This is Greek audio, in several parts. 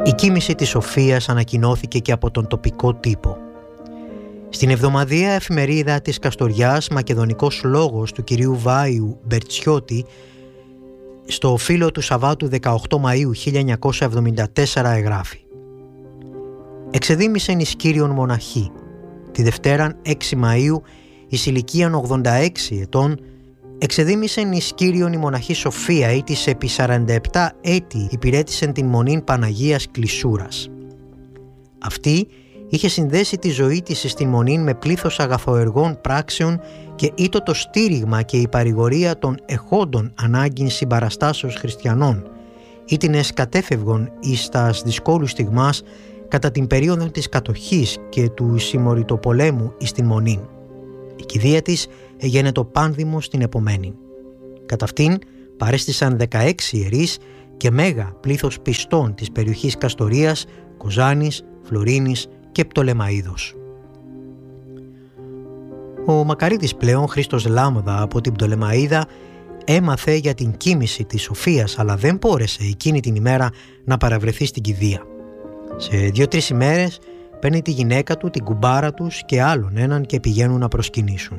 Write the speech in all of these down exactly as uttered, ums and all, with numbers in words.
Η κοίμηση της Σοφίας ανακοινώθηκε και από τον τοπικό τύπο. Στην εβδομαδιαία εφημερίδα της Καστοριάς, μακεδονικός λόγος του κυρίου Βάιου Μπερτσιώτη, στο φύλλο του Σαββάτου δεκαοκτώ Μαΐου χίλια εννιακόσια εβδομήντα τέσσερα εγγράφει: «Εξεδήμησεν εις Κύριον μοναχή, τη Δευτέραν έξι Μαΐου εις ηλικίαν ογδόντα έξι ετών, εξεδήμησεν εις Κύριον η μοναχή Σοφία, ή της επί σαράντα επτά έτη υπηρέτησεν την μονήν Παναγίας Κλεισούρας. Αυτή είχε συνδέσει τη ζωή της στην μονήν με πλήθος αγαθοεργών πράξεων και ήτο το στήριγμα και η παρηγορία των εχόντων ανάγκην συμπαραστάσεως χριστιανών, ήτινες κατέφευγον εις τας δυσκόλους στιγμάς κατά την περίοδο της κατοχής και του συμμοριτοπολέμου εις την μονήν. Η κηδεία της εγένετο πάνδημο στην επομένη. Κατά αυτήν παρέστησαν δεκαέξι ιερείς και μέγα πλήθος πιστών της περιοχής Καστορίας, Κοζάνης, Φλωρίνης και Πτολεμαΐδος. Ο Μακαρίτης πλέον, Χρήστος Λάμδα από την Πτολεμαΐδα, έμαθε για την κοίμηση της Σοφίας, αλλά δεν μπόρεσε εκείνη την ημέρα να παραβρεθεί στην κηδεία. Σε δύο-τρεις ημέρες παίρνει τη γυναίκα του, την κουμπάρα τους και άλλον έναν και πηγαίνουν να προσκυνήσουν.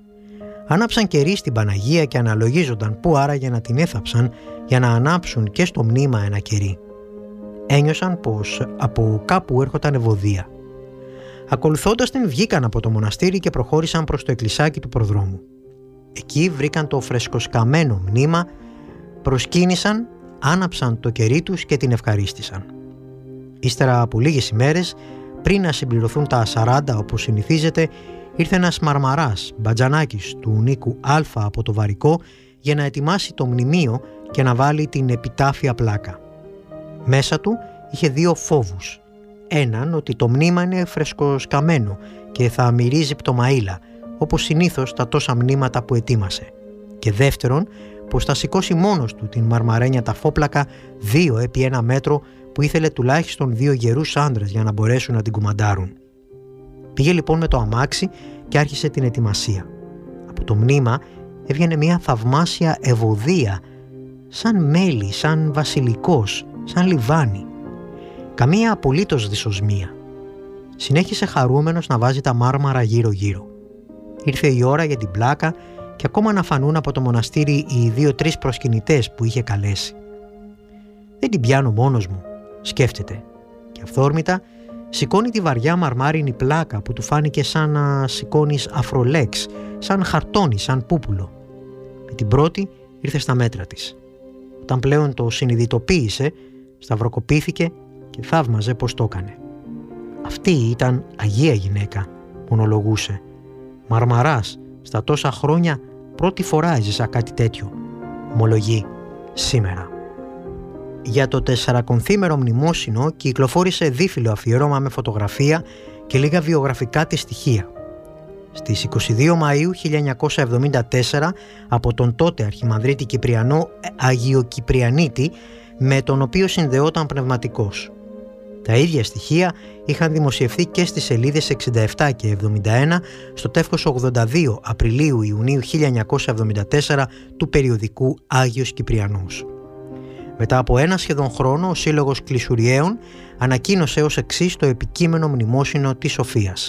Άναψαν κερί στην Παναγία και αναλογίζονταν πού άραγε να την έθαψαν για να ανάψουν και στο μνήμα ένα κερί. Ένιωσαν πως από κάπου έρχονταν ευωδία. Ακολουθώντας την βγήκαν από το μοναστήρι και προχώρησαν προς το εκκλησάκι του προδρόμου. Εκεί βρήκαν το φρεσκοσκαμμένο μνήμα, προσκύνησαν, άναψαν το κερί τους και την ευχαρίστησαν. Ύστερα από λίγες ημέρες, πριν να συμπληρωθούν τα σαράντα όπως συνηθίζεται, ήρθε ένας μαρμαράς, μπατζανάκης του Νίκου Α από το Βαρικό, για να ετοιμάσει το μνημείο και να βάλει την επιτάφια πλάκα. Μέσα του είχε δύο φόβους. Έναν, ότι το μνήμα είναι φρεσκοσκαμμένο και θα μυρίζει πτωμαΐλα, όπως συνήθως τα τόσα μνήματα που ετοίμασε. Και δεύτερον, πως θα σηκώσει μόνος του την μαρμαρένια ταφόπλακα δύο επί ένα μέτρο, που ήθελε τουλάχιστον δύο γερούς άντρες για να μπορέσουν να την κουμαντάρουν. Πήγε λοιπόν με το αμάξι και άρχισε την ετοιμασία. Από το μνήμα έβγαινε μια θαυμάσια ευωδία, σαν μέλι, σαν βασιλικός, σαν λιβάνι. Καμία απολύτως δυσοσμία. Συνέχισε χαρούμενος να βάζει τα μάρμαρα γύρω-γύρω. Ήρθε η ώρα για την πλάκα και ακόμα να φανούν από το μοναστήρι οι δύο-τρεις προσκυνητές που είχε καλέσει. «Δεν την πιάνω μόνος μου», σκέφτεται, και αυθόρμητα σηκώνει τη βαριά μαρμάρινη πλάκα που του φάνηκε σαν να σηκώνεις αφρολέξ, σαν χαρτόνι, σαν πούπουλο. Με την πρώτη ήρθε στα μέτρα της. Όταν πλέον το συνειδητοποίησε, σταυροκοπήθηκε και θαύμαζε πως το έκανε. Αυτή ήταν αγία γυναίκα, μονολογούσε. Μαρμαράς, στα τόσα χρόνια πρώτη φορά έζησα κάτι τέτοιο, ομολογεί σήμερα. Για το τεσσαρακονθήμερο μνημόσυνο κυκλοφόρησε δίφυλλο αφιέρωμα με φωτογραφία και λίγα βιογραφικά της στοιχεία. Στις είκοσι δύο Μαΐου χίλια εννιακόσια εβδομήντα τέσσερα από τον τότε Αρχιμανδρίτη Κυπριανό Αγιοκυπριανίτη, με τον οποίο συνδεόταν πνευματικός. Τα ίδια στοιχεία είχαν δημοσιευθεί και στις σελίδες εξήντα επτά και εβδομήντα ένα στο τεύχος ογδόντα δύο Απριλίου-Ιουνίου χίλια εννιακόσια εβδομήντα τέσσερα του περιοδικού Άγιος Κυπριανός. Μετά από ένα σχεδόν χρόνο, ο Σύλλογος Κλεισουριαίων ανακοίνωσε ως εξής το επικείμενο μνημόσυνο της Σοφίας.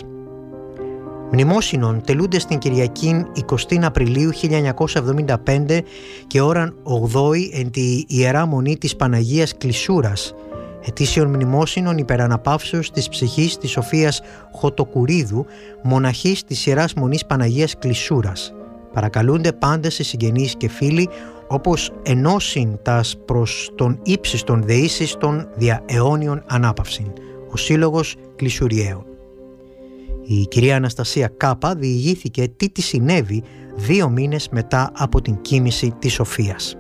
Μνημόσυνον τελούνται στην Κυριακήν εικοστή Απριλίου χίλια εννιακόσια εβδομήντα πέντε και ώραν ογδόη εν τη Ιερά Μονή της Παναγίας Κλεισούρας, ετήσιον μνημόσυνον υπεραναπαύσεως της ψυχής της Σοφίας Χωτοκουρίδου, μοναχής της Ιεράς Μονής Παναγίας Κλεισούρας. Παρακαλούνται πάντες οι συγγενείς και φίλοι, όπως ενώσιν τας προς τον ύψιστον δεήσεις των δια αιώνιων ανάπαυσιν. Ο Σύλλογος Κλεισουριαίων. Η κυρία Αναστασία Κάπα διηγήθηκε τι της συνέβη δύο μήνες μετά από την κοίμηση της Σοφίας.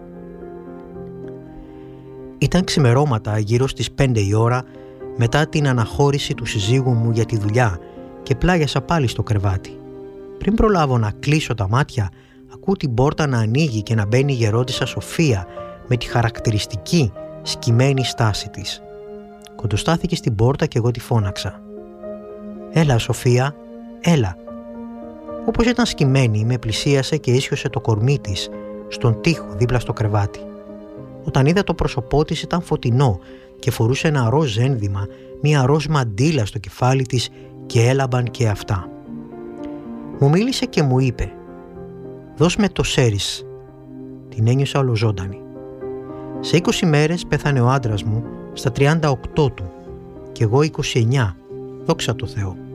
Ήταν ξημερώματα γύρω στις πέντε η ώρα μετά την αναχώρηση του συζύγου μου για τη δουλειά και πλάγιασα πάλι στο κρεβάτι. Πριν προλάβω να κλείσω τα μάτια, ακούω την πόρτα να ανοίγει και να μπαίνει η γερόντισσα Σοφία με τη χαρακτηριστική σκυμμένη στάση της. Κοντοστάθηκε στην πόρτα και εγώ τη φώναξα. «Έλα, Σοφία, έλα». Όπως ήταν σκυμμένη, με πλησίασε και ίσιοσε το κορμί της στον τοίχο δίπλα στο κρεβάτι. Όταν είδα το πρόσωπό της ήταν φωτεινό, και φορούσε ένα ροζ ένδυμα, μία ροζ μαντίλα στο κεφάλι της και έλαμπαν και αυτά. Μου μίλησε και μου είπε «Δώσ' με το Σέρις». Την ένιωσα ολοζώντανη. Σε είκοσι μέρες πέθανε ο άντρας μου στα τριάντα οκτώ του και εγώ είκοσι εννιά, δόξα τω Θεώ.